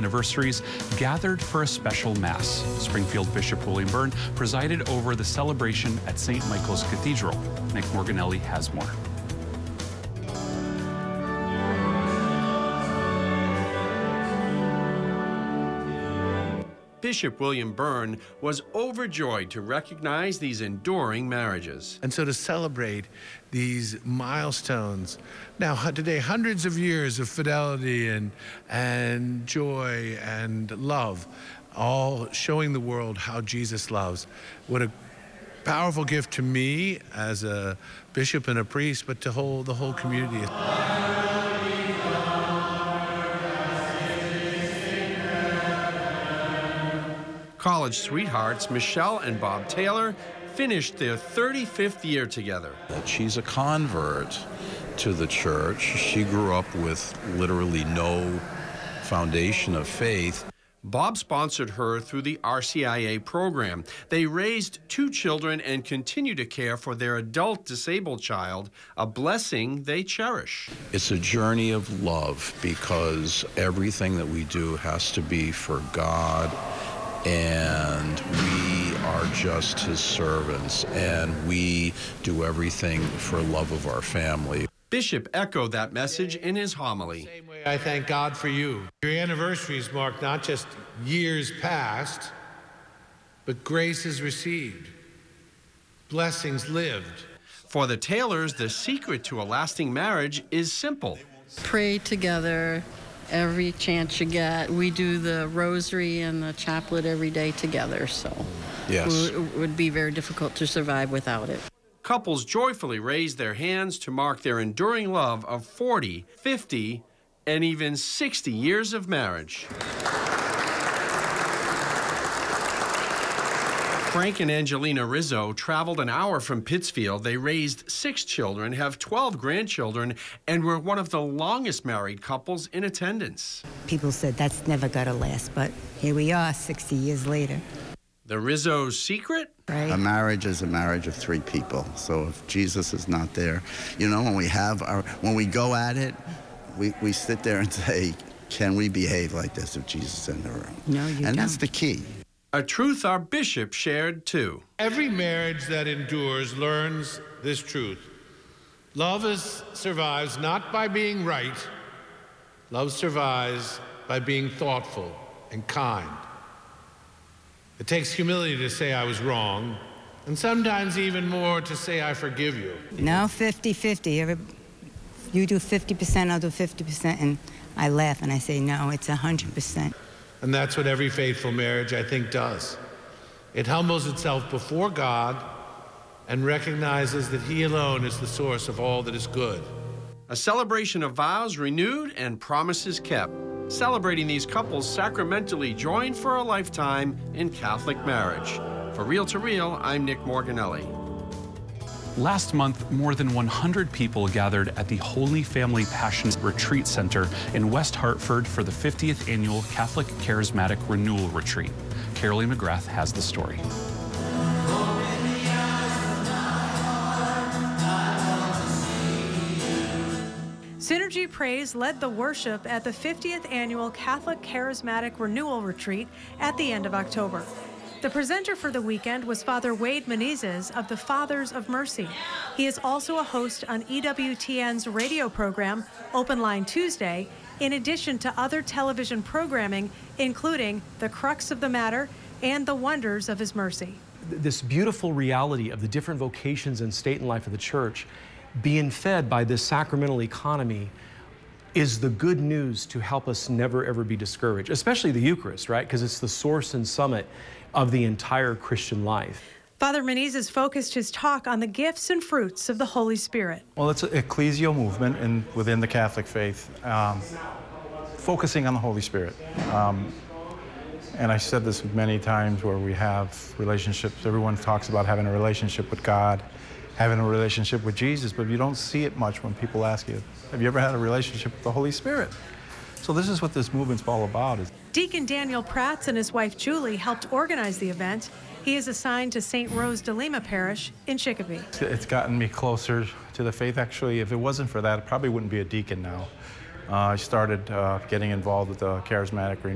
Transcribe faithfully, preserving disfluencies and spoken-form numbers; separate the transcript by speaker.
Speaker 1: anniversaries gathered for a special Mass. Springfield Bishop William Byrne presided over the celebration at Saint Michael's Cathedral. Nick Morganelli has more.
Speaker 2: Bishop William Byrne was overjoyed to recognize these enduring marriages.
Speaker 3: And so to celebrate these milestones, now today hundreds of years of fidelity and, and joy and love, all showing the world how Jesus loves. What a powerful gift to me as a bishop and a priest, but to whole, the whole community.
Speaker 2: College sweethearts Michelle and Bob Taylor finished their thirty-fifth year together.
Speaker 4: She's a convert to the church. She grew up with literally no foundation of faith.
Speaker 2: Bob sponsored her through the R C I A program. They raised two children and continue to care for their adult disabled child, a blessing they cherish.
Speaker 4: It's a journey of love because everything that we do has to be for God, and we are just his servants, and we do everything for love of our family.
Speaker 2: Bishop echoed that message in his homily.
Speaker 3: Same way I thank God for you. Your anniversaries mark not just years past, but graces received, blessings lived.
Speaker 2: For the Taylors, the secret to a lasting marriage is simple.
Speaker 5: Pray together every chance you get. We do the rosary and the chaplet every day together, so
Speaker 4: yes.
Speaker 5: it would be very difficult to survive without it.
Speaker 2: Couples joyfully raise their hands to mark their enduring love of forty, fifty, and even sixty years of marriage. Frank and Angelina Rizzo traveled an hour from Pittsfield. They raised six children, have twelve grandchildren, and were one of the longest married couples in attendance.
Speaker 6: People said that's never gonna last, but here we are sixty years later.
Speaker 2: The Rizzo's secret?
Speaker 6: Right.
Speaker 7: A marriage is a marriage of three people. So if Jesus is not there, you know, when we have our, when we go at it, we, we sit there and say, can we behave like this if Jesus is in the room?
Speaker 6: No, you
Speaker 7: and
Speaker 6: don't.
Speaker 7: that's the key.
Speaker 2: A truth our bishop shared too.
Speaker 3: Every marriage that endures learns this truth. Love is, survives not by being right. Love survives by being thoughtful and kind. It takes humility to say I was wrong, and sometimes even more to say I forgive you.
Speaker 6: No, fifty fifty. Every, you do fifty percent, I'll do fifty percent, and I laugh and I say, no, it's one hundred percent.
Speaker 3: And that's what every faithful marriage, I think, does. It humbles itself before God and recognizes that he alone is the source of all that is good.
Speaker 2: A celebration of vows renewed and promises kept. Celebrating these couples sacramentally joined for a lifetime in Catholic marriage. For Real to Real, I'm Nick Morganelli.
Speaker 1: Last month, more than one hundred people gathered at the Holy Family Passion Retreat Center in West Hartford for the fiftieth Annual Catholic Charismatic Renewal Retreat. Carolee McGrath has the story.
Speaker 8: Synergy Praise led the worship at the fiftieth Annual Catholic Charismatic Renewal Retreat at the end of October. The presenter for the weekend was Father Wade Menezes of the Fathers of Mercy. He is also a host on E W T N's radio program, Open Line Tuesday, in addition to other television programming, including The Crux of the Matter and The Wonders of His Mercy.
Speaker 9: This beautiful reality of the different vocations and state and life of the church being fed by this sacramental economy is the good news to help us never ever be discouraged, especially the Eucharist, right? Because it's the source and summit of the entire Christian life.
Speaker 8: Father Menezes focused his talk on the gifts and fruits of the Holy Spirit.
Speaker 10: Well, it's an ecclesial movement in, within the Catholic faith, um, focusing on the Holy Spirit. Um, and I said this many times where we have relationships. Everyone talks about having a relationship with God, having a relationship with Jesus, but you don't see it much when people ask you, have you ever had a relationship with the Holy Spirit? So this is what this movement's all about. Is
Speaker 8: Deacon Daniel Prats and his wife Julie helped organize the event. He is assigned to Saint Rose de Lima Parish in Chicopee.
Speaker 10: It's gotten me closer to the faith. Actually, if it wasn't for that, I probably wouldn't be a deacon now. Uh, I started uh, getting involved with the charismatic